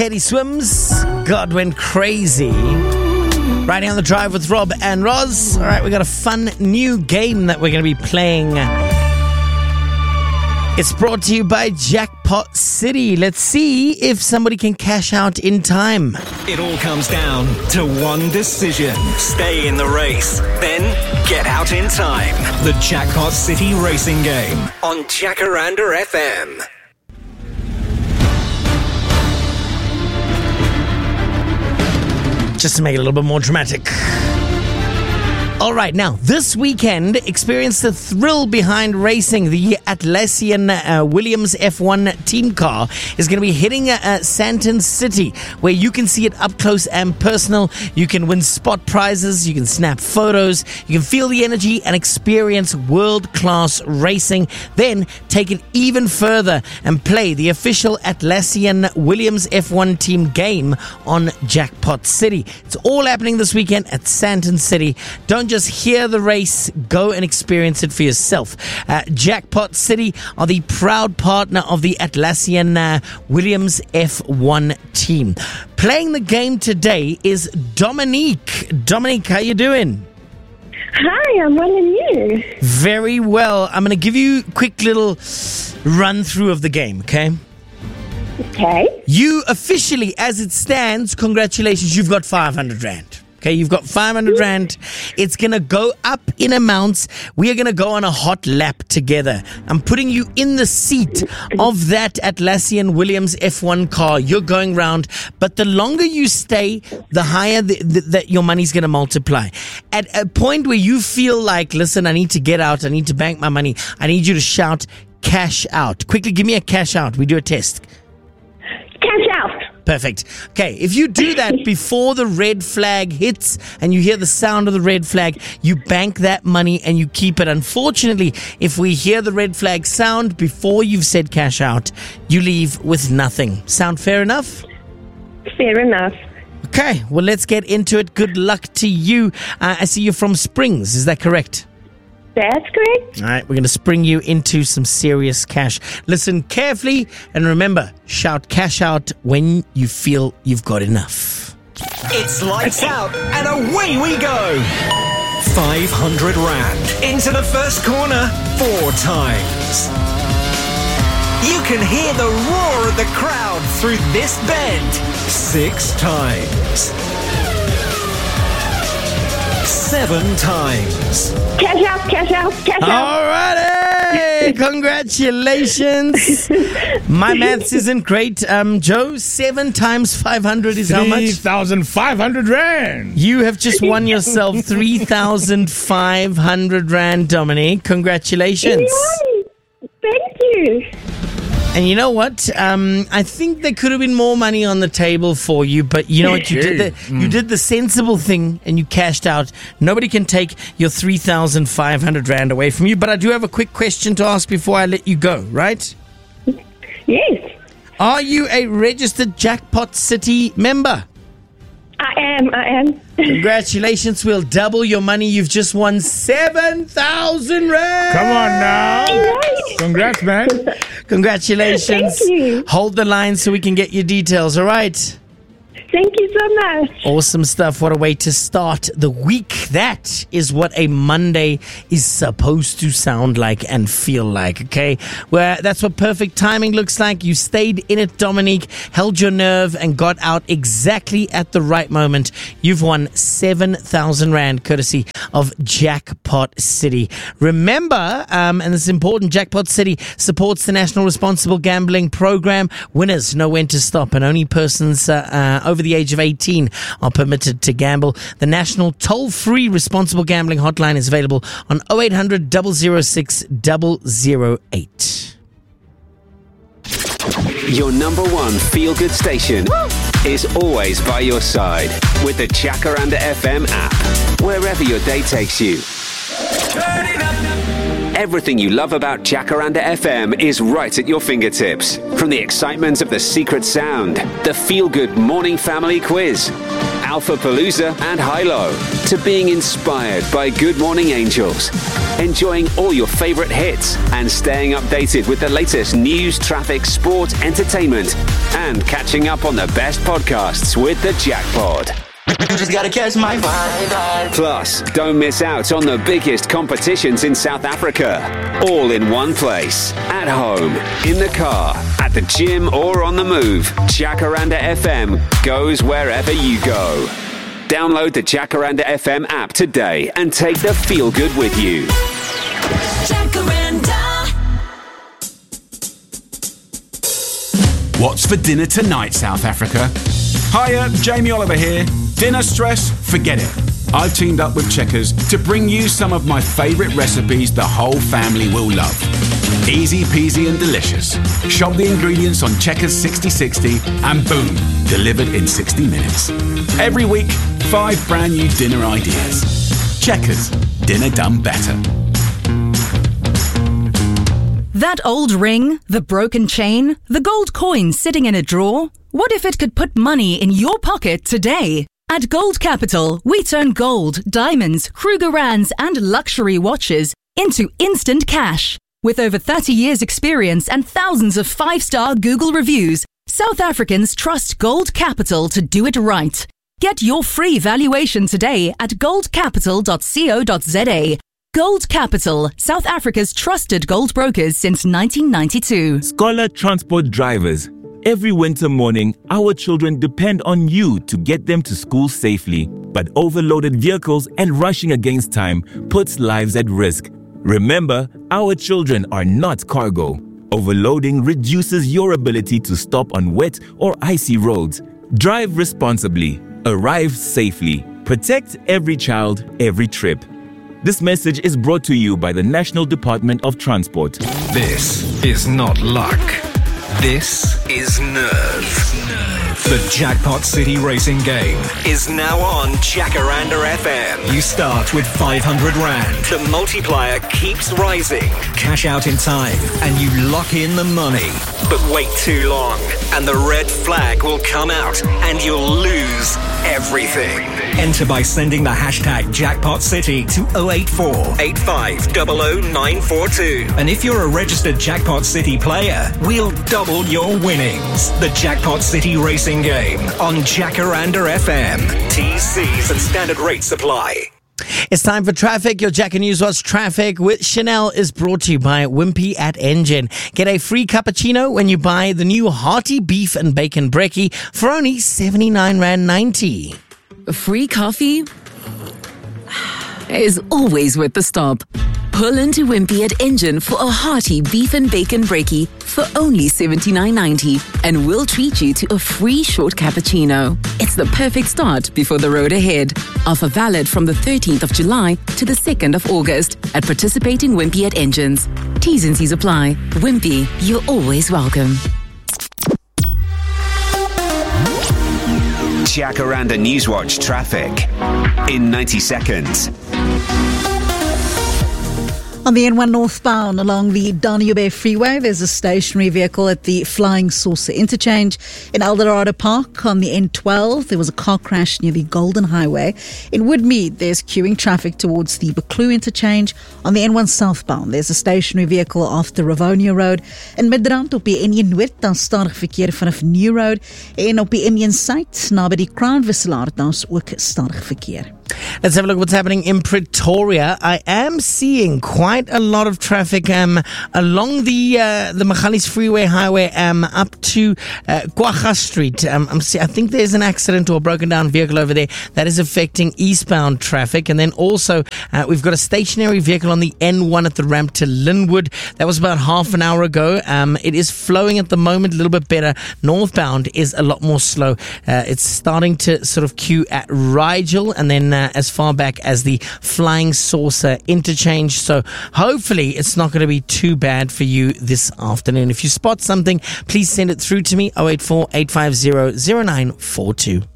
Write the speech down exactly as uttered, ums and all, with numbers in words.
Teddy Swims. God Went Crazy. Riding on the drive with Rob and Roz. All right, we got a fun new game that we're going to be playing. It's brought to you by Jackpot City. Let's see if somebody can cash out in time. It all comes down to one decision. Stay in the race, then get out in time. The Jackpot City Racing Game on Jacaranda F M. Just to make it a little bit more dramatic. All right, now, this weekend, experience the thrill behind racing. The Atlassian uh, Williams F one team car is going to be hitting uh, Sandton City, where you can see it up close and personal. You can win spot prizes, you can snap photos, you can feel the energy and experience world-class racing. Then take it even further and play the official Atlassian Williams F one team game on Jackpot City. It's all happening this weekend at Sandton City. Don't just hear the race, go and experience it for yourself. Uh, Jackpot City are the proud partner of the Atlassian uh, Williams F one team. Playing the game today is Dominique. Dominique, how you doing? Hi, I'm well and you? Very well. I'm going to give you a quick little run through of the game, okay? Okay. You officially, as it stands, congratulations, you've got five hundred rand. Okay, you've got five hundred rand. It's going to go up in amounts. We are going to go on a hot lap together. I'm putting you in the seat of that Atlassian Williams F one car. You're going round, but the longer you stay, the higher the, the, the, your money's going to multiply. At a point where you feel like, listen, I need to get out. I need to bank my money. I need you to shout, cash out. Quickly, give me a cash out. We do a test. Cash out. Perfect. Okay, if you do that before the red flag hits and you hear the sound of the red flag, you bank that money and you keep it. Unfortunately, if we hear the red flag sound before you've said cash out, you leave with nothing. Sound fair enough? Fair enough. Okay, well, let's get into it. Good luck to you. Uh, I see you're from Springs. Is that correct? That's correct. All right, we're going to spring you into some serious cash. Listen carefully and remember, shout cash out when you feel you've got enough. It's lights out and away we go. five hundred rand into the first corner four times. You can hear the roar of the crowd through this bend six times. Seven times. Cash out, cash out, cash out. Alrighty! Congratulations. My maths isn't great. Um, Joe, seven times five hundred is how much? three thousand five hundred rand. You have just won yourself three thousand five hundred rand, Dominique. Congratulations. Yay. Thank you. And you know what? Um, I think there could have been more money on the table for you, but you know what? You did the mm. you did the sensible thing and you cashed out. Nobody can take your three thousand five hundred rand away from you. But I do have a quick question to ask before I let you go, right? Yes. Are you a registered Jackpot City member? I am, I am. Congratulations. We'll double your money. You've just won seven thousand rand. Come on now. Yay. Congrats, man. Congratulations. Thank you. Hold the line so we can get your details, all right? Thank you so much. Awesome stuff. What a way to start the week. That is what a Monday is supposed to sound like and feel like, okay? Well, that's what perfect timing looks like. You stayed in it, Dominique, held your nerve and got out exactly at the right moment. You've won seven thousand rand courtesy of Jackpot City. Remember, um, and this is important, Jackpot City supports the National Responsible Gambling Program. Winners know when to stop and only persons uh, uh, over the age of eighteen are permitted to gamble. The national toll-free responsible gambling hotline is available on oh eight hundred, double oh six, double oh eight. Your number one feel-good station is always by your side with the Jacaranda F M app, wherever your day takes you. Turn it up. Everything you love about Jacaranda F M is right at your fingertips. From the excitement of the secret sound, the feel-good morning family quiz, Alphapalooza and Hilo, to being inspired by Good Morning Angels, enjoying all your favourite hits and staying updated with the latest news, traffic, sport, entertainment, and catching up on the best podcasts with the Jackpod. Just gotta catch my vibe. Plus, don't miss out on the biggest competitions in South Africa. All in one place. At home, in the car, at the gym, or on the move. Jacaranda F M goes wherever you go. Download the Jacaranda F M app today and take the feel good with you. Jacaranda. What's for dinner tonight, South Africa? Hiya, Jamie Oliver here. Dinner stress? Forget it. I've teamed up with Checkers to bring you some of my favourite recipes the whole family will love. Easy peasy and delicious. Shop the ingredients on Checkers sixty sixty and boom, delivered in sixty minutes. Every week, five brand new dinner ideas. Checkers, dinner done better. That old ring, the broken chain, the gold coin sitting in a drawer. What if it could put money in your pocket today? At Gold Capital, we turn gold, diamonds, Krugerrands, and luxury watches into instant cash. With over thirty years experience and thousands of five-star Google reviews, South Africans trust Gold Capital to do it right. Get your free valuation today at gold capital dot co dot za. Gold Capital, South Africa's trusted gold brokers since nineteen ninety-two. Scholar Transport drivers. Every winter morning, our children depend on you to get them to school safely. But overloaded vehicles and rushing against time puts lives at risk. Remember, our children are not cargo. Overloading reduces your ability to stop on wet or icy roads. Drive responsibly. Arrive safely. Protect every child, every trip. This message is brought to you by the National Department of Transport. This is not luck. This is nerve. The Jackpot City Racing game is now on Jacaranda F M. You start with five hundred rand. The multiplier keeps rising. Cash out in time and you lock in the money. But wait too long and the red flag will come out and you'll lose everything. Enter by sending the hashtag Jackpot City to oh eight four, eight five zero zero nine four two. And if you're a registered Jackpot City player, we'll double your winnings. The Jackpot City Racing game on Jacaranda F M. T's, C's and standard rates apply. It's time for traffic. Your Jack and News Watch traffic with Chanel is brought to you by Wimpy at Engine. Get a free cappuccino when you buy the new hearty beef and bacon brekkie for only seventy-nine rand ninety. Free coffee is always worth the stop. Pull into Wimpy at Engine for a hearty beef and bacon brekkie for only seventy-nine ninety, and we'll treat you to a free short cappuccino. It's the perfect start before the road ahead. Offer valid from the thirteenth of July to the second of August at participating Wimpy at Engines. T's and C's apply. Wimpy, you're always welcome. Jacaranda Newswatch traffic in ninety seconds. On the N one northbound along the Danube Freeway, there's a stationary vehicle at the Flying Saucer interchange. In Eldorado Park on the N twelve, there was a car crash near the Golden Highway. In Woodmead, there's queuing traffic towards the Buccleuch interchange. On the N one southbound, there's a stationary vehicle after Ravonia Road. In Midrand op die N een Noord, daar stadig verkeer vanaf New Road. En op die M een Suid, naby die Kraanwisselaar, daar's ook stadig verkeer. Let's have a look at what's happening in Pretoria. I am seeing quite a lot of traffic um, along the uh, the Magalies Freeway Highway um, up to uh, Kwagga Street. Um, I'm see- I think there's an accident or a broken down vehicle over there that is affecting eastbound traffic. And then also uh, we've got a stationary vehicle on the N one at the ramp to Linwood. That was about half an hour ago. Um, it is flowing at the moment a little bit better. Northbound is a lot more slow. Uh, it's starting to sort of queue at Rigel and then uh, as far back as the Flying Saucer interchange. So hopefully it's not going to be too bad for you this afternoon. If you spot something, please send it through to me, oh eight four, eight five zero, zero nine four two.